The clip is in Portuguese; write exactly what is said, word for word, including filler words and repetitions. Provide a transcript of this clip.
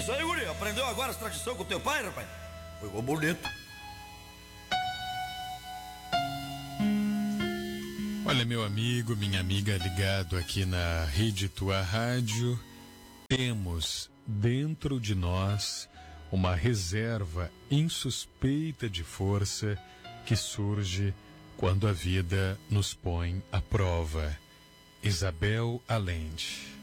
isso aí, guri. Aprendeu agora essa tradição com o teu pai, rapaz? Foi bonito. Olha, meu amigo, minha amiga ligado aqui na Rede Tua Rádio, temos dentro de nós uma reserva insuspeita de força que surge quando a vida nos põe à prova. Isabel Allende.